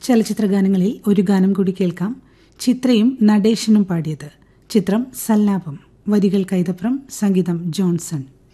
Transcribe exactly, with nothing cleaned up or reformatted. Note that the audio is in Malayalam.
ചലച്ചിത്രഗാനങ്ങളിൽ ഒരു ഗാനം കൂടി കേൾക്കാം. ചിത്രയും നടേശനും പാടിയത്. ചിത്രം സല്ലാപം. വരികൾ കൈതപ്രം, സംഗീതം ജോൺസൺ.